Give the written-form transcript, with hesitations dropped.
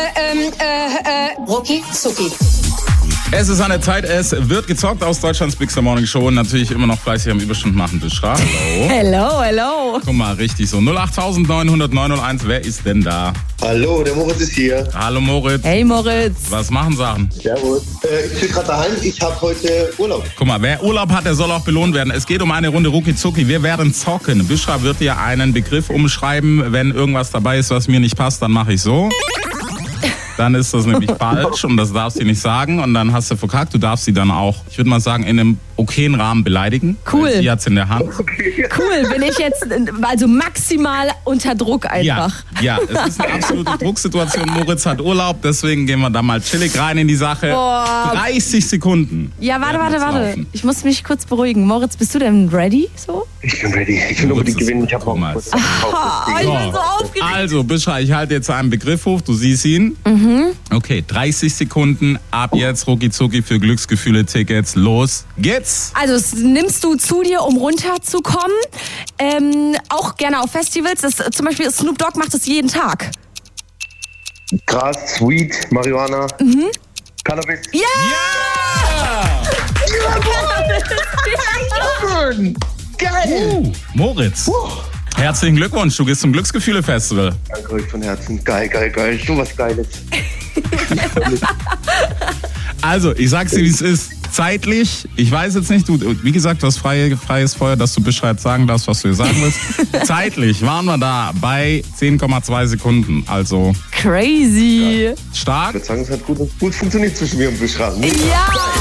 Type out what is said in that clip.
Rucki Zucki. Es ist an der Zeit, es wird gezockt aus Deutschlands Big Star Morning Show. Natürlich immer noch fleißig am Überstunden machen. Bishra, hallo. Hello. Guck mal, richtig so. 08900 901, wer ist denn da? Hallo, der Moritz ist hier. Hallo Moritz. Hey Moritz. Was machen Sachen? Servus. Ich bin gerade daheim, ich habe heute Urlaub. Guck mal, wer Urlaub hat, der soll auch belohnt werden. Es geht um eine Runde Rucki Zucki. Wir werden zocken. Bishra wird dir einen Begriff umschreiben. Wenn irgendwas dabei ist, was mir nicht passt, dann mache ich so. Dann ist das nämlich falsch und das darfst du nicht sagen und dann hast du verkackt. Du darfst sie dann auch, ich würde mal sagen, in einem okayen Rahmen beleidigen. Cool. Sie hat's in der Hand. Cool, bin ich jetzt also maximal unter Druck einfach. Ja, es ist eine absolute Drucksituation. Moritz hat Urlaub, deswegen gehen wir da mal chillig rein in die Sache. Boah. 30 Sekunden. Ja, warte. Laufen. Ich muss mich kurz beruhigen. Moritz, bist du denn ready so? Ich bin ready. Ich will unbedingt gewinnen. Ich habe auch Thomas. kurz. Ich bin so aufgeregt. Also, Bishra, ich halte jetzt einen Begriff hoch, du siehst ihn. Okay, 30 Sekunden, ab jetzt Rucki Zucki für Glücksgefühle-Tickets. Los geht's! Also das nimmst du zu dir, um runterzukommen. Auch gerne auf Festivals. Zum Beispiel Snoop Dogg macht das jeden Tag. Gras, Weed, Marihuana, Cannabis. Ja! Geil! Moritz, herzlichen Glückwunsch, du gehst zum Glücksgefühle-Festival. Danke euch von Herzen. Geil. So was Geiles. Also, ich sag's dir, wie es ist. Zeitlich, ich weiß jetzt nicht, du, wie gesagt, du hast freies Feuer, dass du Bescheid sagen darfst, was du dir sagen willst. Zeitlich waren wir da bei 10,2 Sekunden, also Crazy. stark. Ich würde sagen, es hat gut funktioniert zwischen mir und Bishra. Ja!